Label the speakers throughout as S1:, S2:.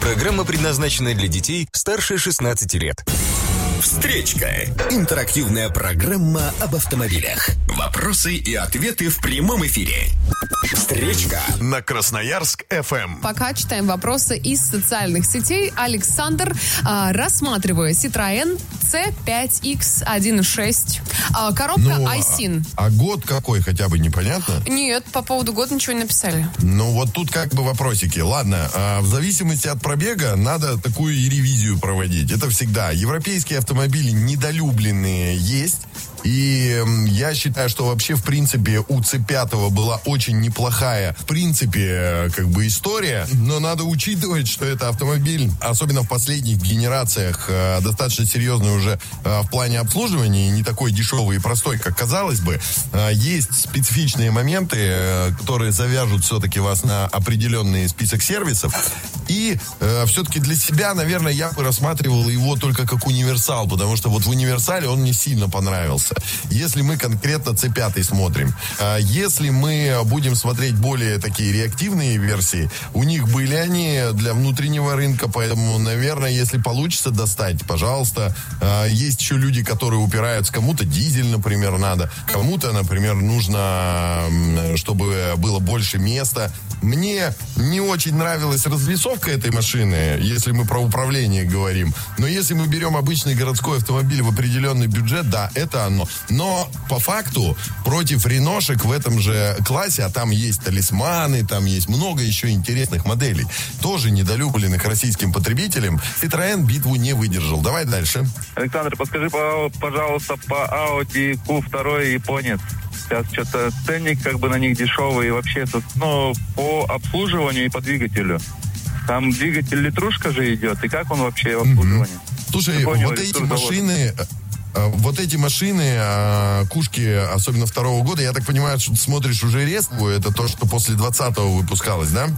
S1: Программа предназначена для детей старше 16 лет.
S2: Встречка. Интерактивная программа об автомобилях. Вопросы и ответы в прямом эфире. Встречка на Красноярск ФМ.
S3: Пока читаем вопросы из социальных сетей. Александр, рассматривая Citroën C5X 1.6, коробка iSyn.
S4: А год какой хотя бы непонятно?
S3: Нет, по поводу года ничего не написали.
S4: Ну вот тут как бы вопросики. Ладно, в зависимости от пробега надо такую и ревизию проводить. Это всегда. Европейские автомобили недолюбленные есть. И я считаю, что вообще, в принципе, у C5 была очень неплохая, в принципе, как бы история. Но надо учитывать, что это автомобиль, особенно в последних генерациях, достаточно серьезный уже в плане обслуживания, и не такой дешевый и простой, как казалось бы. Есть специфичные моменты, которые завяжут все-таки вас на определенный список сервисов. И все-таки для себя, наверное, я бы рассматривал его только как универсал, потому что вот в универсале он мне сильно понравился. Если мы конкретно C5 смотрим, если мы будем смотреть более такие реактивные версии, у них были они для внутреннего рынка, поэтому, наверное, если получится достать, пожалуйста. Есть еще люди, которые упираются, кому-то дизель, например, надо, кому-то, например, нужно, чтобы было больше места. Мне не очень нравилась развесовка этой машины, если мы про управление говорим. Но если мы берем обычный городской автомобиль в определенный бюджет, да, это оно. Но по факту против реношек в этом же классе, а там есть талисманы, там есть много еще интересных моделей, тоже недолюбленных российским потребителям, Citroën битву не выдержал. Давай дальше.
S5: Александр, подскажи, пожалуйста, по Audi Q2 японец. Сейчас что-то ценник как бы на них дешевый. И вообще, ну, по обслуживанию и по двигателю. Там двигатель литрушка же идет. И как он вообще в обслуживании?
S4: Слушай, вот эти машины, кушки, особенно второго года, я так понимаю, что ты смотришь уже резку, это то, что после 20-го выпускалось, да?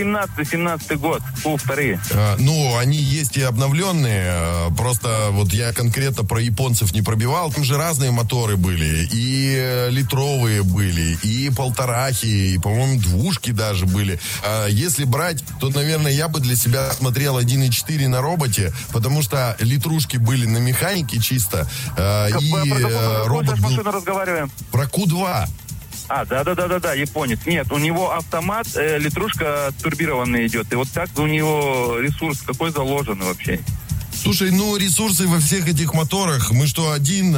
S5: 18-17 год, Q2.
S4: Ну, они есть и обновленные, просто вот я конкретно про японцев не пробивал, там же разные моторы были, и литровые были, и полторахи, и, по-моему, двушки даже были. Если брать, то, наверное, я бы для себя смотрел 1.4 на роботе, потому что литрушки были на механике чисто, и робот был...
S5: разговариваем?
S4: Про Q2.
S5: Да, японец. Нет, у него автомат, литрушка турбированная идет. И вот как у него ресурс, какой заложен вообще?
S4: Слушай, ну ресурсы во всех этих моторах, мы что,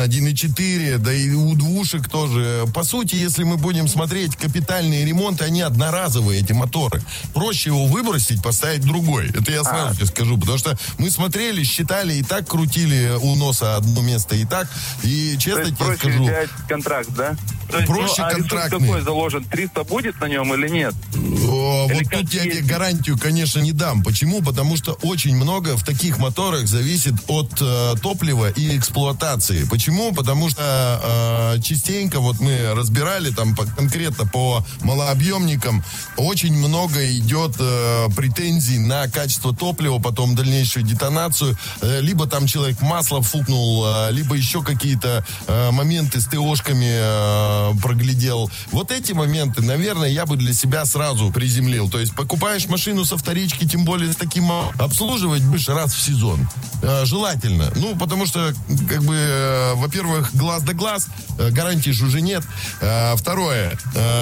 S4: 1.4, да и у двушек тоже. По сути, если мы будем смотреть капитальные ремонты, они одноразовые, эти моторы. Проще его выбросить, поставить другой. Это я сразу тебе скажу, потому что мы смотрели, считали, и так крутили у носа одно место, и так. И честно тебе скажу...
S5: взять контракт, да?
S4: Проще контрактный.
S5: Ресурс какой заложен? 300 будет на нем или нет?
S4: Вот тут я тебе гарантию, конечно, не дам. Почему? Потому что очень много в таких моторах зависит от топлива и эксплуатации. Почему? Потому что частенько, вот мы разбирали там конкретно по малообъемникам, очень много идет претензий на качество топлива, потом дальнейшую детонацию. Либо там человек масло фукнул, либо еще какие-то моменты с ТОшками проглядел. Вот эти моменты, наверное, я бы для себя сразу приземлил. То есть покупаешь машину со вторички, тем более с таким обслуживать будешь раз в сезон. Желательно. Ну, потому что, как бы, во-первых, глаз да глаз, гарантии же уже нет. Второе,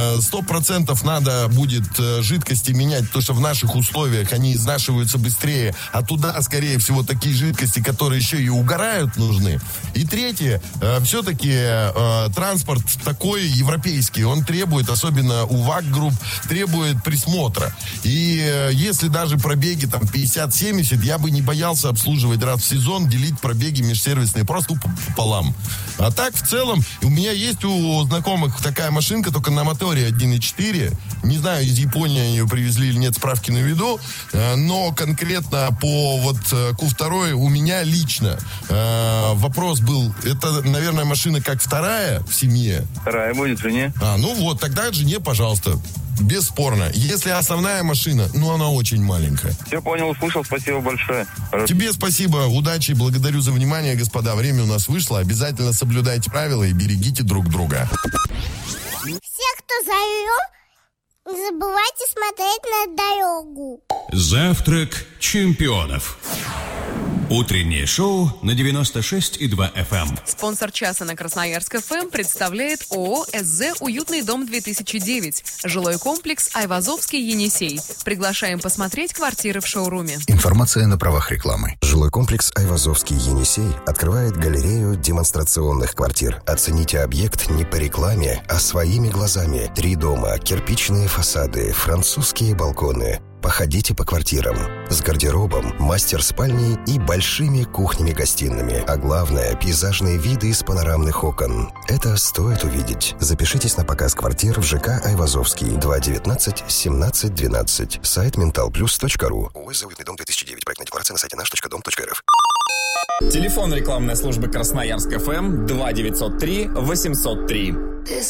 S4: 100% надо будет жидкости менять, потому что в наших условиях они изнашиваются быстрее, а туда, скорее всего, такие жидкости, которые еще и угорают, нужны. И третье, все-таки транспорт такой европейский, он требует, особенно у ВАГ-групп, требует присмотра. И если даже пробеги там 50-70, я бы не боялся обслуживать раз в сезон, делить пробеги межсервисные просто пополам. А так, в целом, у меня есть у знакомых такая машинка, только на моторе 1.4. Не знаю, из Японии они ее привезли или нет, справки наведу. Но конкретно по вот Q2 у меня лично вопрос был, это, наверное, машина как вторая в семье?
S5: Вторая будет жене.
S4: Ну вот, тогда жене, пожалуйста. Бесспорно. Если основная машина, она очень маленькая.
S5: Все понял, услышал. Спасибо большое.
S4: Тебе спасибо. Удачи. Благодарю за внимание, господа. Время у нас вышло. Обязательно соблюдайте правила и берегите друг друга.
S6: Все, кто за рулем, не забывайте смотреть на дорогу. Завтрак чемпионов. Утреннее шоу на 96,2 FM.
S3: Спонсор часа на Красноярск ФМ представляет ООО СЗ «Уютный дом 2009». Жилой комплекс Айвазовский Енисей. Приглашаем посмотреть квартиры в шоуруме.
S2: Информация на правах рекламы. Жилой комплекс Айвазовский Енисей открывает галерею демонстрационных квартир. Оцените объект не по рекламе, а своими глазами. 3 дома, кирпичные фасады, французские балконы. Походите по квартирам с гардеробом, мастер-спальней и большими кухнями-гостиными. А главное, пейзажные виды из панорамных окон. Это стоит увидеть. Запишитесь на показ квартир в ЖК Айвазовский 219-17-12. Сайт mentalplus.ru. ОСЗ «Уютный дом 2009». Проектная декларация на сайте наш.дом.рф.
S7: Телефон рекламной службы Красноярск ФМ 2903 803.